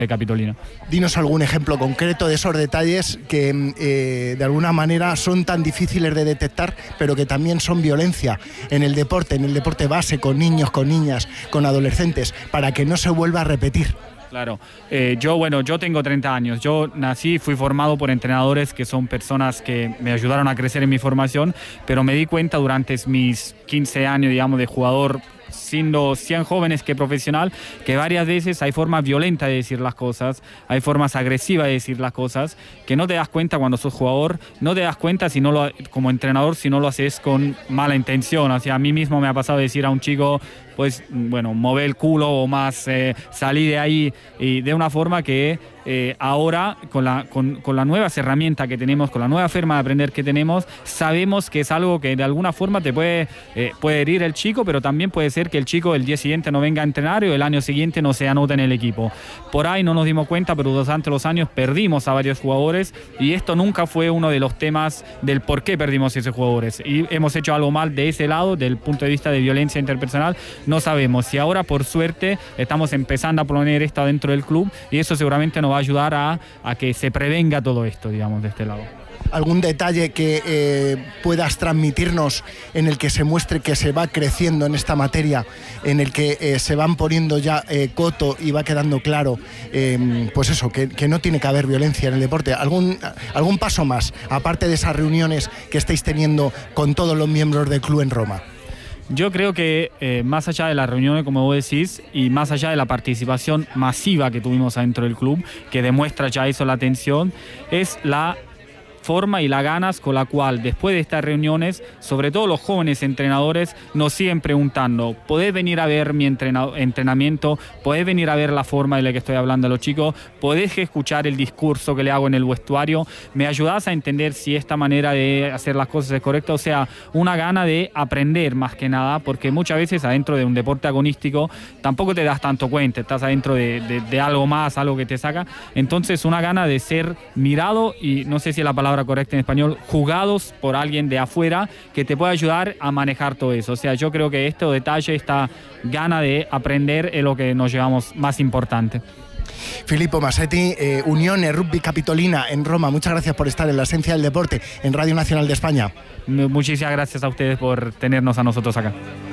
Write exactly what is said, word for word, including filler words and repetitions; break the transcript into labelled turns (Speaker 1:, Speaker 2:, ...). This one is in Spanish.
Speaker 1: Capitolina.
Speaker 2: Dinos algún ejemplo concreto de esos detalles que eh, de alguna manera son tan difíciles de detectar, pero que también son violencia en el deporte, en el deporte base, con niños, con niñas, con adolescentes, para que no se vuelva a repetir.
Speaker 1: Claro, eh, yo bueno, yo tengo treinta años, yo nací, fui formado por entrenadores que son personas que me ayudaron a crecer en mi formación, pero me di cuenta durante mis quince años, digamos, de jugador, siendo cien jóvenes que profesional, que varias veces hay formas violentas de decir las cosas, hay formas agresivas de decir las cosas, que no te das cuenta cuando sos jugador, no te das cuenta si no lo, como entrenador si no lo haces con mala intención. O sea, a mí mismo me ha pasado decir a un chico, pues, bueno, mover el culo o más, eh, salir de ahí, y de una forma que eh, ahora, con, la, con, con las nuevas herramientas que tenemos, con la nueva forma de aprender que tenemos, sabemos que es algo que de alguna forma te puede, eh, puede herir el chico, pero también puede ser que el chico el día siguiente no venga a entrenar o el año siguiente no se anota en el equipo. Por ahí no nos dimos cuenta, pero durante los años perdimos a varios jugadores y esto nunca fue uno de los temas del por qué perdimos a esos jugadores. Y hemos hecho algo mal de ese lado, del punto de vista de violencia interpersonal, no sabemos. Y ahora, por suerte, estamos empezando a poner esto dentro del club y eso seguramente nos va a ayudar a, a que se prevenga todo esto, digamos, de este lado.
Speaker 2: ¿Algún detalle que eh, puedas transmitirnos en el que se muestre que se va creciendo en esta materia, en el que eh, se van poniendo ya eh, coto y va quedando claro, eh, pues eso, que, que no tiene que haber violencia en el deporte? ¿Algún, algún paso más, aparte de esas reuniones que estáis teniendo con todos los miembros del club en Roma?
Speaker 1: Yo creo que eh, más allá de las reuniones, como vos decís, y más allá de la participación masiva que tuvimos adentro del club, que demuestra ya eso la atención, es la forma y las ganas con la cual después de estas reuniones, sobre todo los jóvenes entrenadores, nos siguen preguntando: ¿podés venir a ver mi entrena- entrenamiento? ¿Podés venir a ver la forma de la que estoy hablando a los chicos? ¿Podés escuchar el discurso que le hago en el vestuario? ¿Me ayudás a entender si esta manera de hacer las cosas es correcta? O sea, una gana de aprender más que nada, porque muchas veces adentro de un deporte agonístico tampoco te das tanto cuenta, estás adentro de, de, de algo más, algo que te saca. Entonces, una gana de ser mirado, y no sé si la palabra correcta en español, jugados por alguien de afuera que te pueda ayudar a manejar todo eso. O sea, yo creo que este detalle, esta gana de aprender es lo que nos llevamos más importante.
Speaker 2: Filippo Massetti, eh, Unione Rugby Capitolina en Roma, muchas gracias por estar en La Esencia del Deporte en Radio Nacional de España.
Speaker 1: Muchísimas gracias a ustedes por tenernos a nosotros acá.